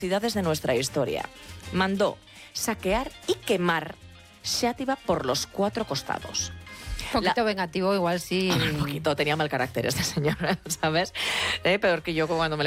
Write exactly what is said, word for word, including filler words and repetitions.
ciudades de nuestra historia. Mandó saquear y quemar Xàtiva por los cuatro costados. Un poquito la... vengativo, igual sí. Un poquito, tenía mal carácter este señor, ¿sabes? Eh, peor que yo cuando me